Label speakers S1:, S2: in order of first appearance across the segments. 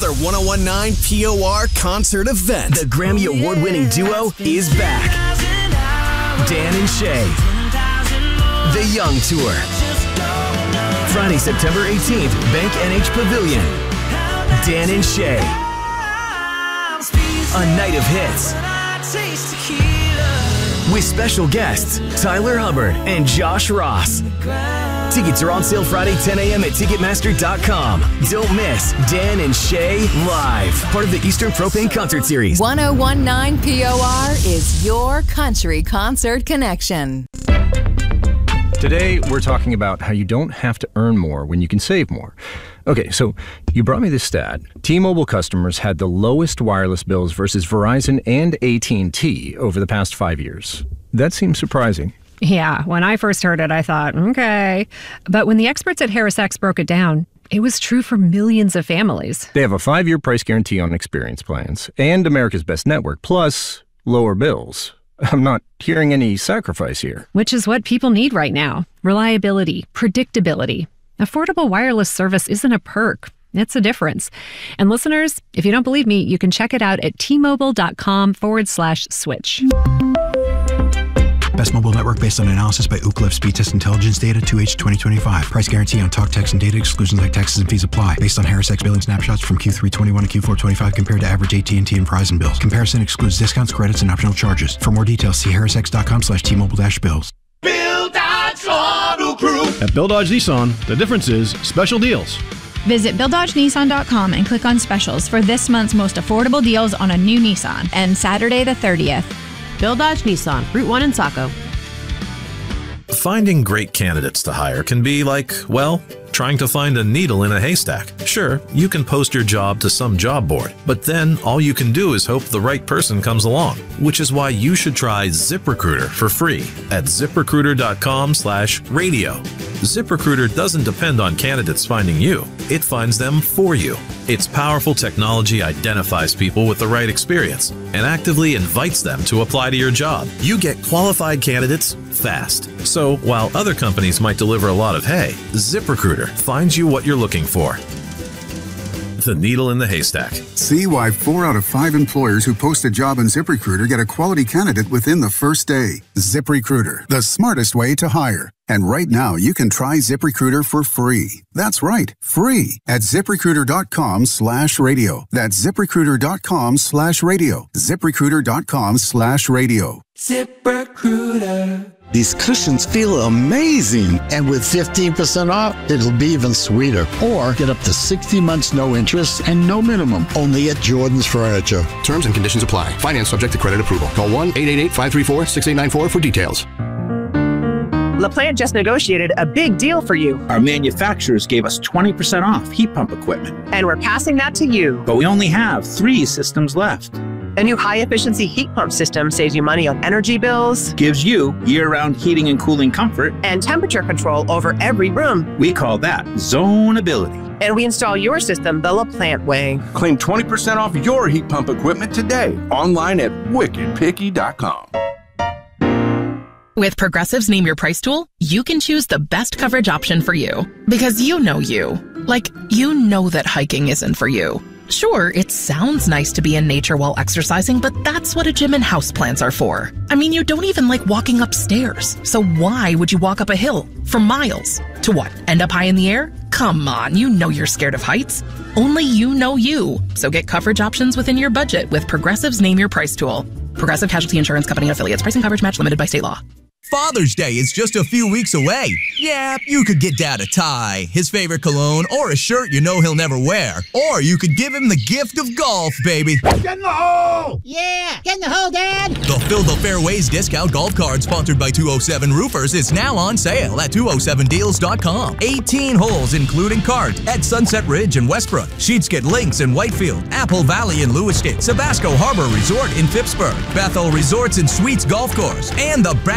S1: another 1019 POR concert event. The Grammy Award-winning duo is back. Dan and Shay. The Young Tour. Friday, September 18th, Bank NH Pavilion. Dan and Shay. A night of hits. With special guests, Tyler Hubbard and Josh Ross. Tickets are on sale Friday, 10 a.m. at Ticketmaster.com. Don't miss Dan and Shay live. Part of the Eastern Propane Concert Series.
S2: 1019 POR is your country concert connection.
S3: Today, we're talking about how you don't have to earn more when you can save more. Okay, so you brought me this stat. T-Mobile customers had the lowest wireless bills versus Verizon and AT&T over the past 5 years. That seems surprising.
S4: Yeah, when I first heard it, I thought, okay. But when the experts at HarrisX broke it down, it was true for millions of families.
S3: They have a 5-year price guarantee on experience plans and America's Best Network, plus lower bills. I'm not hearing any sacrifice here.
S4: Which is what people need right now. Reliability, predictability. Affordable wireless service isn't a perk. It's a difference. And listeners, if you don't believe me, you can check it out at T-Mobile.com/switch.
S5: Best mobile network based on analysis by Ookla Speed Test Intelligence data 2H 2025. Price guarantee on talk, text, and data. Exclusions like taxes and fees apply. Based on HarrisX billing snapshots from Q3 21 to Q4 25 compared to average AT&T and Verizon bills. Comparison excludes discounts, credits, and optional charges. For more details, see harrisx.com/T-Mobile-bills.
S6: Bill Dodge Auto Group.
S7: At Bill Dodge Nissan, the difference is special deals.
S8: Visit BillDodgeNissan.com and click on specials for this month's most affordable deals on a new Nissan and Saturday the 30th.
S9: Bill Dodge Nissan, Route 1 in Saco.
S10: Finding great candidates to hire can be like, well, trying to find a needle in a haystack. Sure, you can post your job to some job board, but then all you can do is hope the right person comes along, which is why you should try ZipRecruiter for free at ZipRecruiter.com/radio. ZipRecruiter doesn't depend on candidates finding you. It finds them for you. Its powerful technology identifies people with the right experience and actively invites them to apply to your job. You get qualified candidates fast. So while other companies might deliver a lot of hay, ZipRecruiter finds you what you're looking for. The needle in the haystack.
S11: See why 4 out of 5 employers who post a job on ZipRecruiter get a quality candidate within the first day. ZipRecruiter, the smartest way to hire. And right now, you can try ZipRecruiter for free. That's right, free at ZipRecruiter.com/radio. That's ZipRecruiter.com/radio. ZipRecruiter.com/radio.
S6: ZipRecruiter.
S12: These cushions feel amazing. And with 15% off, it'll be even sweeter. Or get up to 60 months no interest and no minimum. Only at Jordan's Furniture.
S13: Terms and conditions apply. Finance subject to credit approval. Call 1-888-534-6894 for details.
S14: LaPlante just negotiated a big deal for you.
S15: Our manufacturers gave us 20% off heat pump equipment.
S14: And we're passing that to you.
S15: But we only have 3 systems left.
S14: A new high-efficiency heat pump system saves you money on energy bills,
S15: gives you year-round heating and cooling comfort,
S14: and temperature control over every room.
S15: We call that zonability.
S14: And we install your system the LaPlante way.
S16: Claim 20% off your heat pump equipment today. Online at wickedpicky.com.
S17: With Progressive's Name Your Price tool, you can choose the best coverage option for you. Because you know you. Like, you know that hiking isn't for you. Sure, it sounds nice to be in nature while exercising, but that's what a gym and houseplants are for. I mean, you don't even like walking upstairs. So why would you walk up a hill for miles? To what, end up high in the air? Come on, you know you're scared of heights. Only you know you. So get coverage options within your budget with Progressive's Name Your Price tool. Progressive Casualty Insurance Company and Affiliates. Price and coverage match limited by state law.
S18: Father's Day is just a few weeks away. Yeah, you could get Dad a tie, his favorite cologne, or a shirt you know he'll never wear. Or you could give him the gift of golf, baby.
S6: Get in the hole!
S19: Yeah, get in the hole, Dad!
S18: The Fill the Fairways discount golf card sponsored by 207 Roofers is now on sale at 207deals.com. 18 holes including cards at Sunset Ridge in Westbrook, Sheetsket Links in Whitefield, Apple Valley in Lewiston, Sabasco Harbor Resort in Phippsburg, Bethel Resorts and Suites Golf Course, and the Bath Golf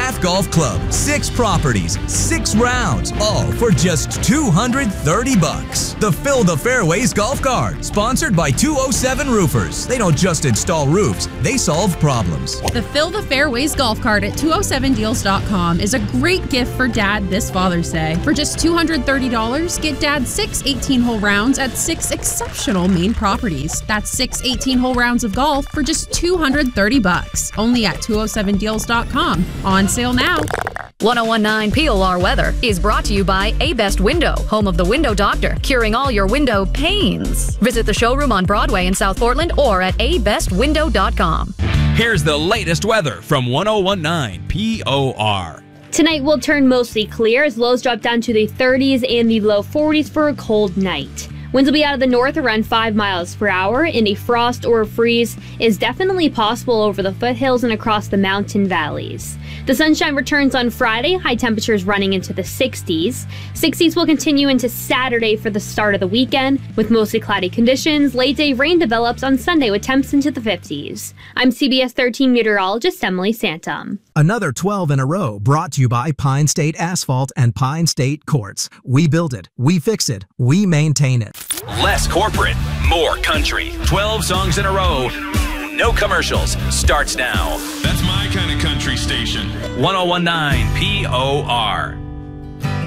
S18: Golf Club. 6 properties, 6 rounds, all for just $230. The Fill the Fairways Golf Cart, sponsored by 207 Roofers. They don't just install roofs, they solve problems.
S20: The Fill the Fairways Golf Cart at 207deals.com is a great gift for Dad this Father's Day. For just $230, get Dad 6 18-hole rounds at 6 exceptional Maine properties. That's 6 18-hole rounds of golf for just $230. Only at 207deals.com. On sale now.
S21: 1019 POR weather is brought to you by A Best Window, home of the Window Doctor, curing all your window pains. Visit the showroom on Broadway in South Portland or at abestwindow.com.
S22: Here's the latest weather from 1019 POR.
S23: Tonight will turn mostly clear as lows drop down to the 30s and the low 40s for a cold night. Winds will be out of the north around 5 miles per hour, and a frost or a freeze is definitely possible over the foothills and across the mountain valleys. The sunshine returns on Friday, high temperatures running into the 60s. 60s will continue into Saturday for the start of the weekend. With mostly cloudy conditions, late-day rain develops on Sunday with temps into the 50s. I'm CBS 13 meteorologist Emily Santum.
S24: Another 12 in a row brought to you by Pine State Asphalt and Pine State Quartz. We build it, we fix it, we maintain it.
S25: Less corporate, more country. 12 songs in a row. No commercials. Starts now.
S26: That's my kind of country station.
S25: 1019 POR.